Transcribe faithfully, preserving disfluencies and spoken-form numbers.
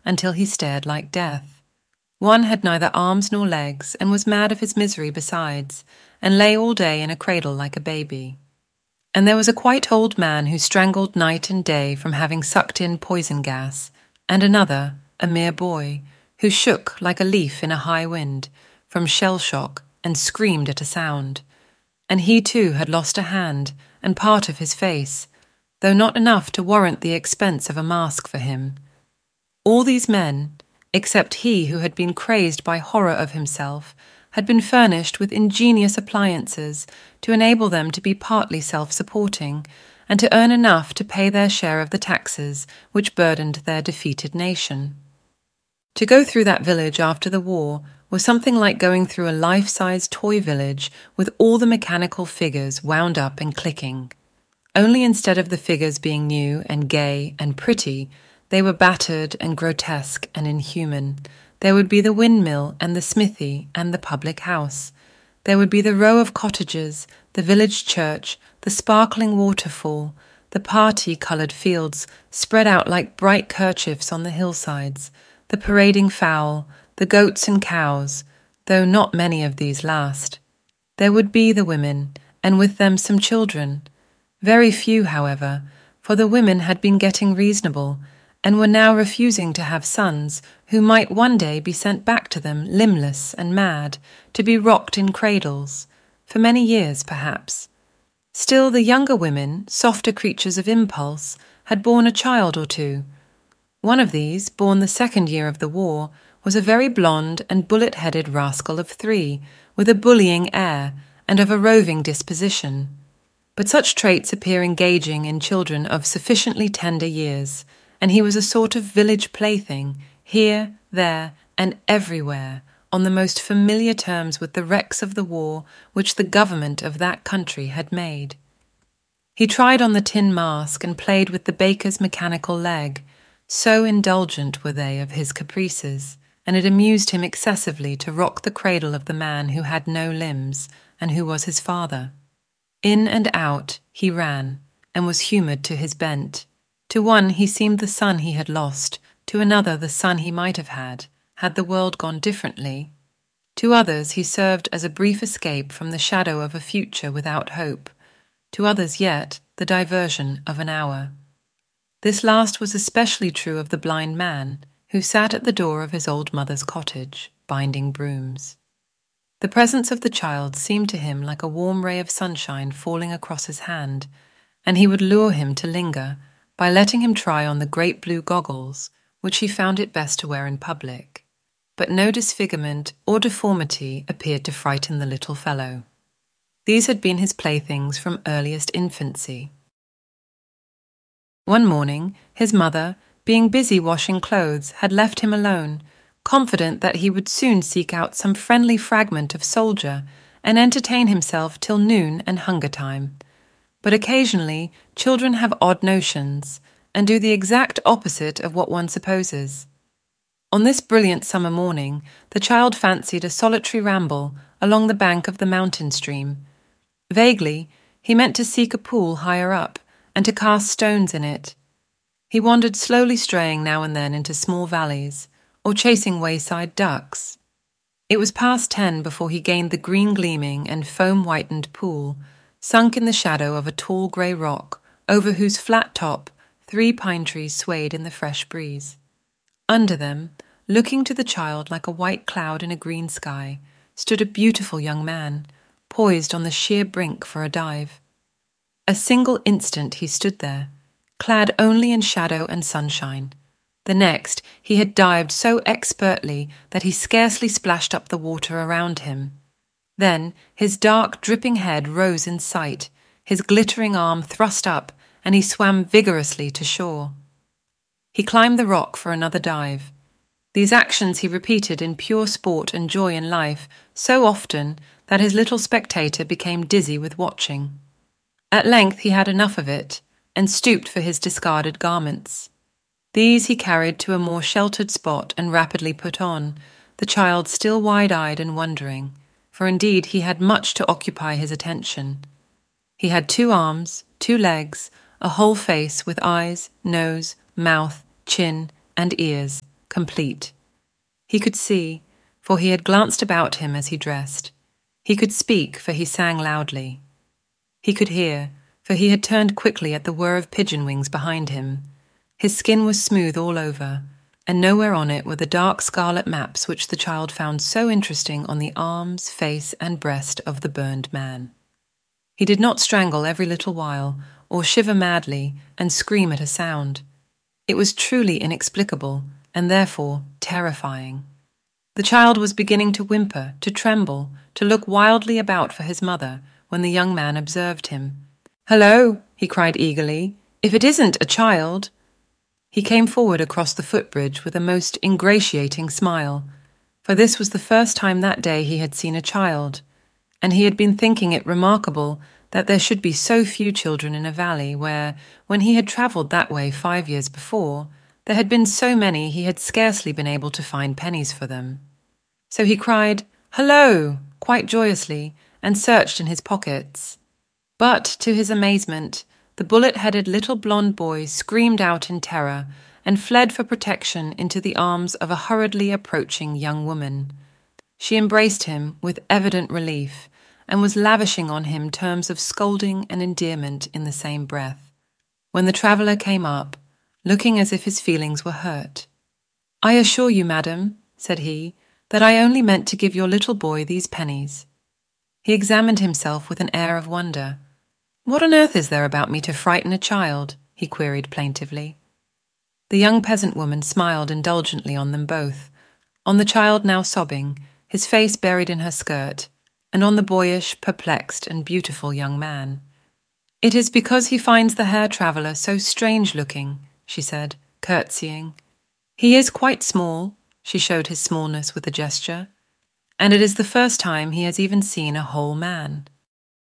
until he stared like death. One had neither arms nor legs, and was mad of his misery besides, and lay all day in a cradle like a baby. And there was a quite old man who strangled night and day from having sucked in poison gas, and another, a mere boy, who shook like a leaf in a high wind, from shell shock, and screamed at a sound. And he too had lost a hand, and part of his face, though not enough to warrant the expense of a mask for him. All these men, except he who had been crazed by horror of himself, had been furnished with ingenious appliances to enable them to be partly self-supporting, and to earn enough to pay their share of the taxes which burdened their defeated nation. To go through that village after the war was something like going through a life-size toy village with all the mechanical figures wound up and clicking. Only instead of the figures being new and gay and pretty, they were battered and grotesque and inhuman. There would be the windmill and the smithy and the public house. There would be the row of cottages, the village church, the sparkling waterfall, the party-coloured fields spread out like bright kerchiefs on the hillsides, the parading fowl, the goats and cows, though not many of these last. There would be the women, and with them some children. Very few, however, for the women had been getting reasonable, and were now refusing to have sons who might one day be sent back to them limbless and mad, to be rocked in cradles, for many years perhaps. Still the younger women, softer creatures of impulse, had borne a child or two. One of these, born the second year of the war, was a very blonde and bullet-headed rascal of three, with a bullying air, and of a roving disposition. But such traits appear engaging in children of sufficiently tender years, and he was a sort of village plaything, here, there, and everywhere, on the most familiar terms with the wrecks of the war which the government of that country had made. He tried on the tin mask and played with the baker's mechanical leg. So indulgent were they of his caprices, and it amused him excessively to rock the cradle of the man who had no limbs, and who was his father. In and out he ran, and was humoured to his bent. To one he seemed the son he had lost, to another the son he might have had, had the world gone differently. To others he served as a brief escape from the shadow of a future without hope, to others yet the diversion of an hour. This last was especially true of the blind man, who sat at the door of his old mother's cottage, binding brooms. The presence of the child seemed to him like a warm ray of sunshine falling across his hand, and he would lure him to linger by letting him try on the great blue goggles, which he found it best to wear in public. But no disfigurement or deformity appeared to frighten the little fellow. These had been his playthings from earliest infancy. One morning, his mother, being busy washing clothes, had left him alone, confident that he would soon seek out some friendly fragment of soldier and entertain himself till noon and hunger time. But occasionally children have odd notions, and do the exact opposite of what one supposes. On this brilliant summer morning, the child fancied a solitary ramble along the bank of the mountain stream. Vaguely, he meant to seek a pool higher up, and to cast stones in it. He wandered slowly, straying now and then into small valleys, or chasing wayside ducks. It was past ten before he gained the green-gleaming and foam-whitened pool, sunk in the shadow of a tall grey rock, over whose flat top three pine trees swayed in the fresh breeze. Under them, looking to the child like a white cloud in a green sky, stood a beautiful young man, poised on the sheer brink for a dive. A single instant he stood there, clad only in shadow and sunshine. The next, he had dived so expertly that he scarcely splashed up the water around him. Then his dark, dripping head rose in sight, his glittering arm thrust up, and he swam vigorously to shore. He climbed the rock for another dive. These actions he repeated in pure sport and joy in life so often that his little spectator became dizzy with watching. At length he had enough of it, and stooped for his discarded garments. These he carried to a more sheltered spot and rapidly put on, the child still wide-eyed and wondering, for indeed he had much to occupy his attention. He had two arms, two legs, a whole face with eyes, nose, mouth, chin, and ears, complete. He could see, for he had glanced about him as he dressed. He could speak, for he sang loudly. He could hear, for he had turned quickly at the whir of pigeon wings behind him. His skin was smooth all over, and nowhere on it were the dark scarlet maps which the child found so interesting on the arms, face, and breast of the burned man. He did not strangle every little while, or shiver madly and scream at a sound. It was truly inexplicable, and therefore terrifying. The child was beginning to whimper, to tremble, to look wildly about for his mother, when the young man observed him. "Hello," he cried eagerly, "if it isn't a child." He came forward across the footbridge with a most ingratiating smile, for this was the first time that day he had seen a child, and he had been thinking it remarkable that there should be so few children in a valley where, when he had travelled that way five years before, there had been so many he had scarcely been able to find pennies for them. So he cried, "Hello!" quite joyously, and searched in his pockets. But, to his amazement, the bullet-headed little blonde boy screamed out in terror and fled for protection into the arms of a hurriedly approaching young woman. She embraced him with evident relief and was lavishing on him terms of scolding and endearment in the same breath, when the traveller came up, looking as if his feelings were hurt. "I assure you, madam," said he, "that I only meant to give your little boy these pennies." He examined himself with an air of wonder. "What on earth is there about me to frighten a child?" he queried plaintively. The young peasant woman smiled indulgently on them both, on the child now sobbing, his face buried in her skirt, and on the boyish, perplexed, and beautiful young man. "It is because he finds the Herr Traveller so strange-looking," she said, curtsying. "He is quite small," she showed his smallness with a gesture, "and it is the first time he has even seen a whole man."